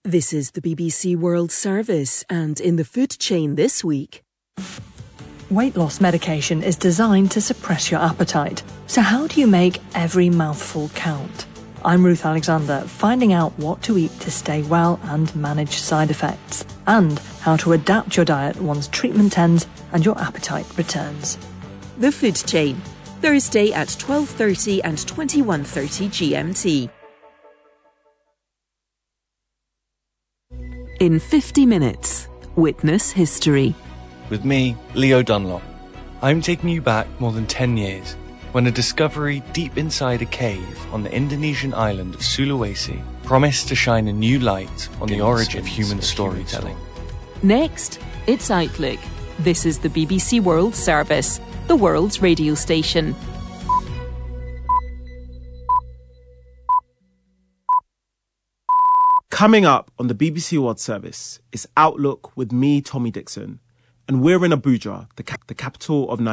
This is the BBC World Service, and in the food chain this week... Weight loss medication is designed to suppress your appetite. So how do you make every mouthful count? I'm Ruth Alexander, finding out what to eat to stay well and manage side effects, and how to adapt your diet once treatment ends and your appetite returns. The Food Chain, Thursday at 12:30 and 21:30 GMT. In 50 minutes, witness history. With me, Leo Dunlop. I'm taking you back more than 10 years, when a discovery deep inside a cave on the Indonesian island of Sulawesi promised to shine a new light on the origin of human storytelling. Next, it's Outlook. This is the BBC World Service, the world's radio station. Coming up on the BBC World Service is Outlook with me, Tommy Dixon, and we're in Abuja, the capital of Nigeria.